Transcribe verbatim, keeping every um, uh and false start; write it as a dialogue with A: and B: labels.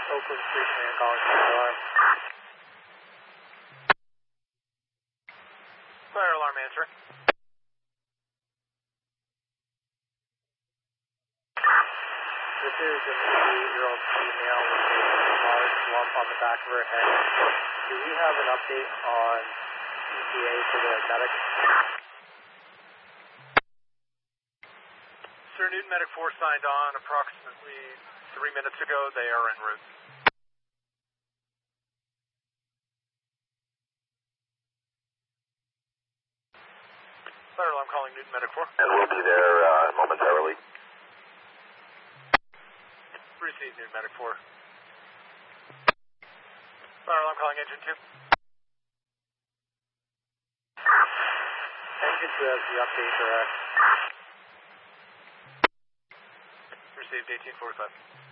A: Oakland Street Command calling fire alarm.
B: Fire alarm answering.
A: This is an eighty-eight-year-old female with a large lump on the back of her head. Do we have an update on E T A for the medic?
B: Sir, Newton Medic four signed on approximately three minutes ago. They are en route. Fire alarm calling Newton Medic four.
C: And we'll be there uh, momentarily.
B: Receive Newton Medic four. Fire alarm calling engine two.
A: Engine two has the update direct.
B: Received eighteen forty-five.